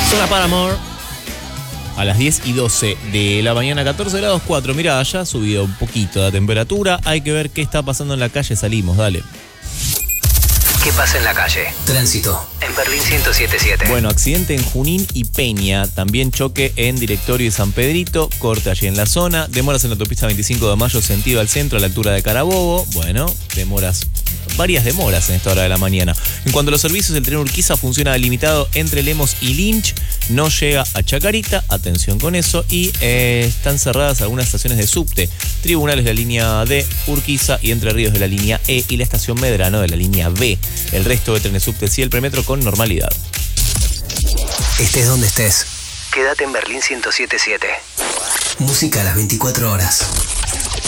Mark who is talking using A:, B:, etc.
A: Zona Paramore. A las 10:12 de la mañana, 14 grados 4. Mirá, ya ha subido un poquito la temperatura. Hay que ver qué está pasando en la calle. Salimos, dale.
B: ¿Qué pasa en la calle? Tránsito en Berlín 107.7.
A: Bueno, accidente en Junín y Peña. También choque en Directorio y San Pedrito. Corte allí en la zona. Demoras en la autopista 25 de Mayo, sentido al centro, a la altura de Carabobo. Bueno, varias demoras en esta hora de la mañana. En cuanto a los servicios, el tren Urquiza funciona limitado entre Lemos y Lynch. No llega a Chacarita. Atención con eso. Y están cerradas algunas estaciones de subte. Tribunales de la línea D, Urquiza y Entre Ríos de la línea E y la estación Medrano de la línea B. El resto de trenes subte y el premetro con normalidad.
B: Estés donde estés, quédate en Berlín 107.7. Música a las 24 horas.